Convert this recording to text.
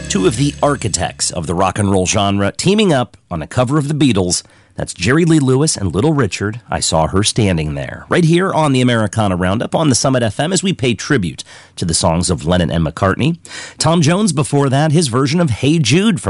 Two of the architects of the rock and roll genre teaming up on a cover of the Beatles. That's Jerry Lee Lewis and Little Richard. I Saw Her Standing There. Right here on the Americana Roundup on the Summit FM as we pay tribute to the songs of Lennon and McCartney. Tom Jones before that, his version of Hey Jude from